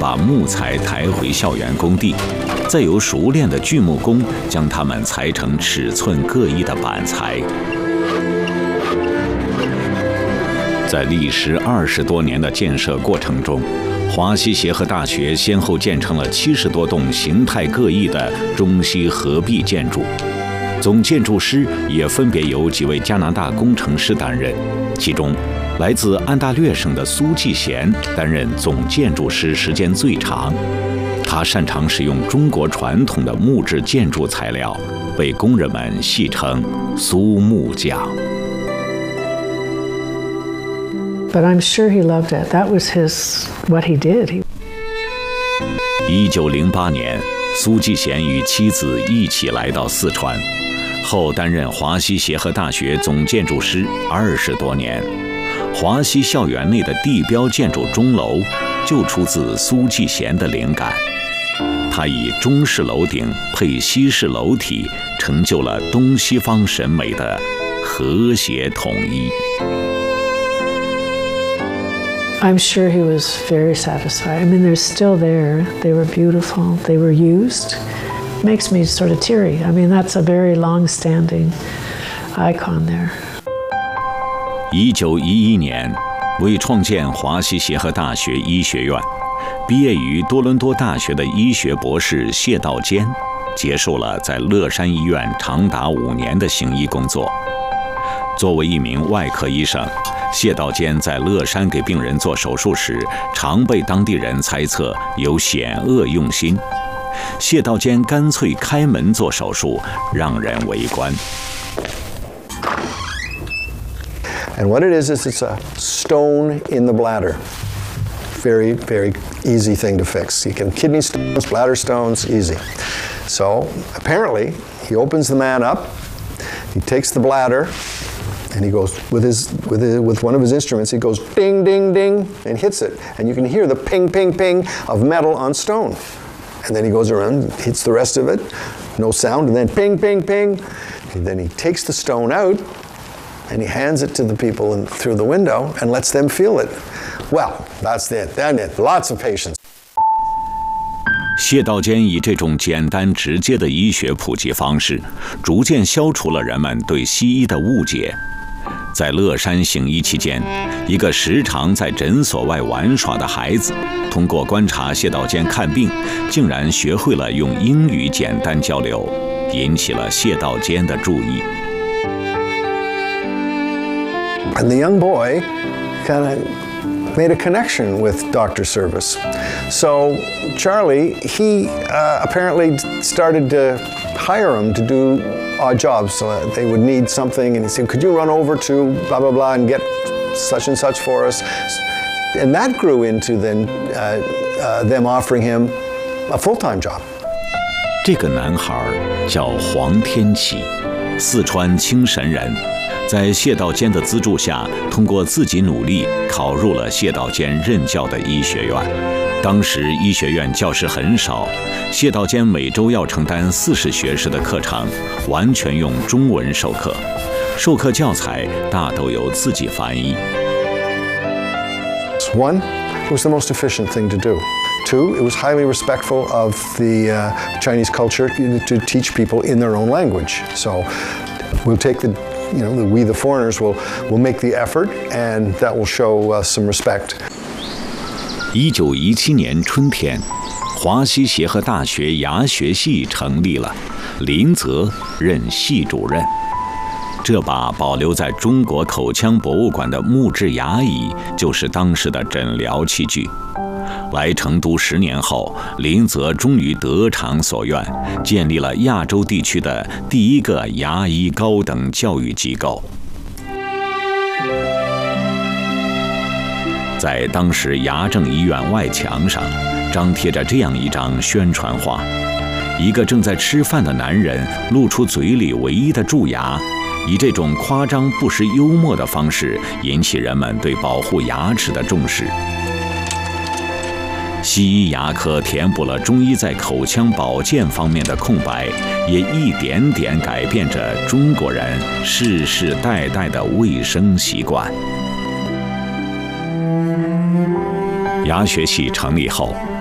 把木材抬回校园工地，再由熟练的锯木工将它们裁成尺寸各异的板材。在历时20多年的建设过程中，华西协和大学先后建成了70多栋形态各异的中西合璧建筑，总建筑师也分别由几位加拿大工程师担任，其中来自安大略省的苏继贤担任总建筑师时间最长。他擅长使用中国传统的木质建筑材料，被工人们戏称苏木匠。 But I'm sure he loved it. That was what he did. 1908年，苏继贤与妻子一起来到四川，后担任华西协和大学总建筑师20多年。华西校园内的地标建筑钟楼就出自苏继贤的灵感。他以中式楼顶配西式楼体，成就了东西方审美的和谐统一。 I'm sure he was very satisfied. I mean, they're still there. They were beautiful. They were used. Makes me sort of teary. I mean, that's a very long-standing icon there. 1911年，为创建华西协和大学医学院，毕业于多伦多大学的医学博士谢道坚，结束了在乐山医院长达5年的行医工作。作为一名外科医生，谢道坚在乐山给病人做手术时，常被当地人猜测有险恶用心。谢道坚干脆开门做手术，让人围观。 And what it is it's a stone in the bladder. Very, very easy thing to fix. You can kidney stones, bladder stones, easy. So apparently, he opens the man up, he takes the bladder, and he goes with one of his instruments. He goes ding, ding, ding, and hits it, and you can hear the ping, ping, ping of metal on stone. And then he goes around, hits the rest of it, no sound, and then ping, ping, ping. And then he takes the stone out, and he hands it to the people through the window and lets them feel it. Well, that's it. Then it. Lots of patience. 谢道坚以这种简单直接的医学普及方式，逐渐消除了人们对西医的误解。在乐山行医期间，一个时常在诊所外玩耍的孩子，通过观察谢道坚看病，竟然学会了用英语简单交流，引起了谢道坚的注意。 And the young boy kind of made a connection with Dr. Service. So Charlie, he apparently started to hire him to do odd jobs. So they would need something, and he said, could you run over to blah, blah, blah and get such and such for us? And that grew into then them offering him a full-time job. 这个男孩叫黄天启，四川青神人。在谢道坚的资助下，通过自己努力考入了谢道坚任教的医学院。当时医学院教室很少，谢道坚每周要承担40学时的课程，完全用中文授课，授课教材大都由自己翻译。 One, it was the most efficient thing to do. Two, it was highly respectful of the Chinese culture to teach people in their own language. So we'll take we the foreigners will make the effort, and that will show some respect. 1917年春天，华西协和大学牙学系成立了，林泽任系主任。这把保留在中国口腔博物馆的木质牙椅，就是当时的诊疗器具。来成都10年后，林泽终于得偿所愿，建立了亚洲地区的第一个牙医高等教育机构。在当时牙政医院外墙上，张贴着这样一张宣传画：一个正在吃饭的男人露出嘴里唯一的蛀牙，以这种夸张不失幽默的方式，引起人们对保护牙齿的重视。西医牙科填补了中医在口腔保健方面的空白，也一点点改变着中国人世世代代的卫生习惯。牙学系成立后，